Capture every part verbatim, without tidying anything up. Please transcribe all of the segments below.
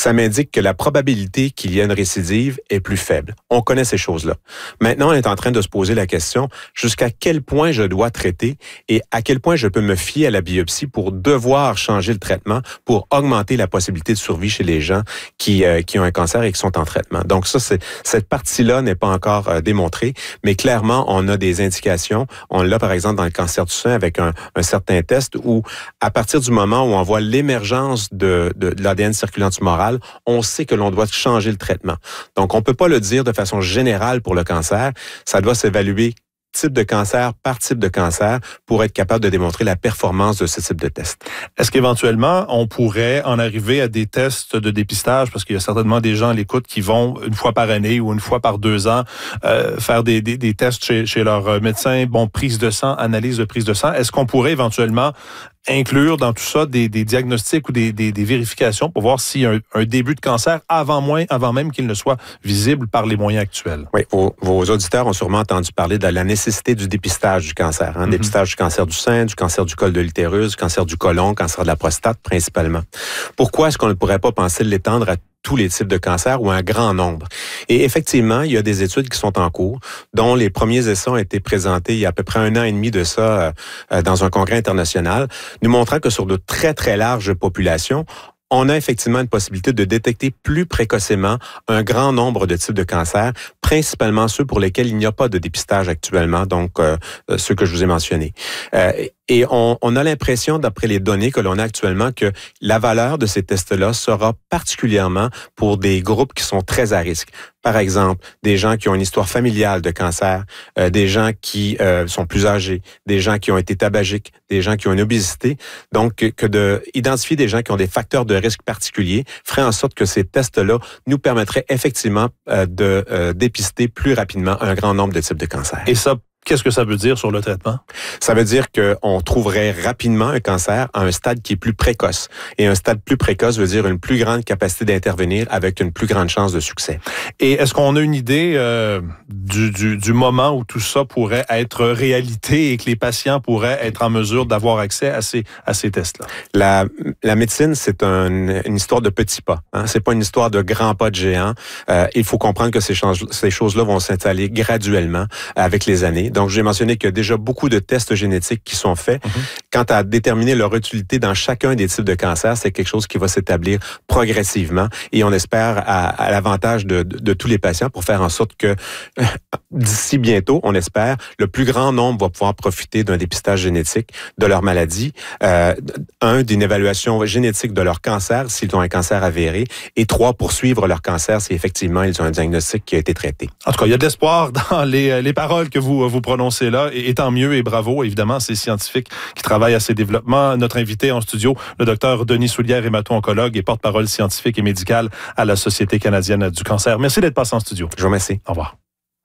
ça m'indique que la probabilité qu'il y ait une récidive est plus faible. On connaît ces choses-là. Maintenant, on est en train de se poser la question jusqu'à quel point je dois traiter et à quel point je peux me fier à la biopsie pour devoir changer le traitement pour augmenter la possibilité de survie chez les gens qui, euh, qui ont un cancer et qui sont en traitement. Donc ça, c'est, cette partie-là n'est pas encore euh, démontrée, mais clairement, on a des indications. On l'a, par exemple, dans le cancer du sein avec un, un certain test où, à partir du moment où on voit l'émergence de, de, de l'A D N circulant tumoral, on sait que l'on doit changer le traitement. Donc, on peut pas le dire de façon générale pour le cancer. Ça doit s'évaluer type de cancer par type de cancer pour être capable de démontrer la performance de ce type de test. Est-ce qu'éventuellement, on pourrait en arriver à des tests de dépistage, parce qu'il y a certainement des gens à l'écoute qui vont une fois par année ou une fois par deux ans euh, faire des, des, des tests chez, chez leur médecin, bon, prise de sang, analyse de prise de sang. Est-ce qu'on pourrait éventuellement inclure dans tout ça des, des diagnostics ou des, des, des vérifications pour voir s'il y a un, un début de cancer avant, moins, avant même qu'il ne soit visible par les moyens actuels? Oui, vos, vos auditeurs ont sûrement entendu parler de la nécessité du dépistage du cancer. Hein? Mm-hmm. Dépistage du cancer du sein, du cancer du col de l'utérus, du cancer du côlon, cancer de la prostate principalement. Pourquoi est-ce qu'on ne pourrait pas penser de l'étendre à tous les types de cancers ou un grand nombre? Et effectivement, il y a des études qui sont en cours, dont les premiers essais ont été présentés il y a à peu près un an et demi de ça euh, dans un congrès international, nous montrant que sur de très, très larges populations, on a effectivement une possibilité de détecter plus précocement un grand nombre de types de cancers, principalement ceux pour lesquels il n'y a pas de dépistage actuellement, donc euh, ceux que je vous ai mentionnés. Euh, et on, on a l'impression, d'après les données que l'on a actuellement, que la valeur de ces tests-là sera particulièrement pour des groupes qui sont très à risque. Par exemple, des gens qui ont une histoire familiale de cancer, euh, des gens qui euh, sont plus âgés, des gens qui ont été tabagiques, des gens qui ont une obésité. Donc, que de identifier des gens qui ont des facteurs de risque particuliers ferait en sorte que ces tests-là nous permettraient effectivement euh, de euh, dépister plus rapidement un grand nombre de types de cancers. Et ça, qu'est-ce que ça veut dire sur le traitement? Ça veut dire qu'on trouverait rapidement un cancer à un stade qui est plus précoce. Et un stade plus précoce veut dire une plus grande capacité d'intervenir avec une plus grande chance de succès. Et est-ce qu'on a une idée euh, du, du, du moment où tout ça pourrait être réalité et que les patients pourraient être en mesure d'avoir accès à ces, à ces tests-là? La, la médecine, c'est un, une histoire de petits pas. Hein? C'est pas une histoire de grands pas de géants. Euh, il faut comprendre que ces, change, ces choses-là vont s'installer graduellement avec les années. Donc, j'ai mentionné qu'il y a déjà beaucoup de tests génétiques qui sont faits. Mm-hmm. Quant à déterminer leur utilité dans chacun des types de cancers, c'est quelque chose qui va s'établir progressivement et on espère à, à l'avantage de, de, de tous les patients pour faire en sorte que euh, d'ici bientôt, on espère, le plus grand nombre va pouvoir profiter d'un dépistage génétique de leur maladie, euh, un, d'une évaluation génétique de leur cancer s'ils ont un cancer avéré et trois, poursuivre leur cancer si effectivement ils ont un diagnostic qui a été traité. En tout cas, il y a de l'espoir dans les, les paroles que vous, vous prononcez là, et, et tant mieux et bravo, évidemment, ces scientifiques qui travaillent à ces développements. Notre invité en studio, le docteur Denis Soulière, hémato-oncologue et porte-parole scientifique et médicale à la Société canadienne du cancer. Merci d'être passé en studio. Je vous remercie. Au revoir.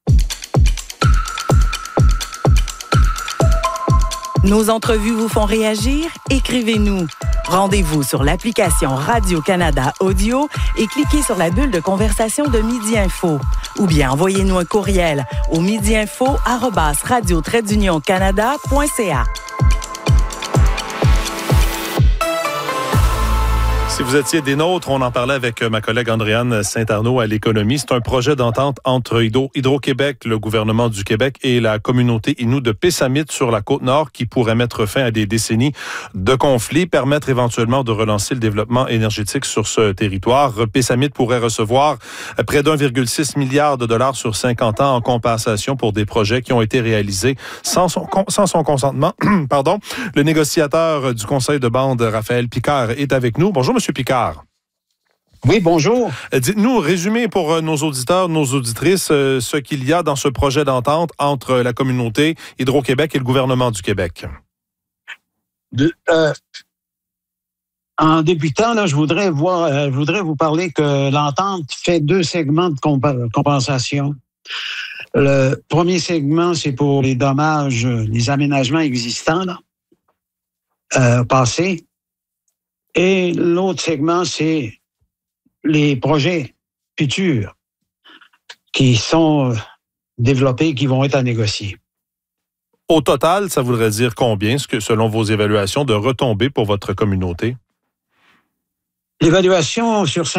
Nos entrevues vous font réagir? Écrivez-nous. Rendez-vous sur l'application Radio-Canada Audio et cliquez sur la bulle de conversation de Midi Info. Ou bien envoyez-nous un courriel au midiinfo arobase radio trait d'union canada point c a. Si vous étiez des nôtres, on en parlait avec ma collègue Andréane Saint-Arnaud à l'économie. C'est un projet d'entente entre Hydro, Hydro-Québec, le gouvernement du Québec et la communauté Innu de Pessamit sur la Côte-Nord qui pourrait mettre fin à des décennies de conflits, permettre éventuellement de relancer le développement énergétique sur ce territoire. Pessamit pourrait recevoir près d'un virgule six milliard de dollars sur cinquante ans en compensation pour des projets qui ont été réalisés sans son, sans son consentement. Pardon. Le négociateur du conseil de bande, Raphaël Picard, est avec nous. Bonjour, Monsieur Picard. Oui, bonjour. Dites-nous, résumez pour nos auditeurs, nos auditrices, ce qu'il y a dans ce projet d'entente entre la communauté Hydro-Québec et le gouvernement du Québec. De, euh, en débutant, là, je voudrais voir, euh, je voudrais vous parler que l'entente fait deux segments de comp- compensation. Le premier segment, c'est pour les dommages, les aménagements existants, là, euh, passés. Et l'autre segment, c'est les projets futurs qui sont développés, qui vont être à négocier. Au total, ça voudrait dire combien, ce que, selon vos évaluations, de retombées pour votre communauté? L'évaluation sur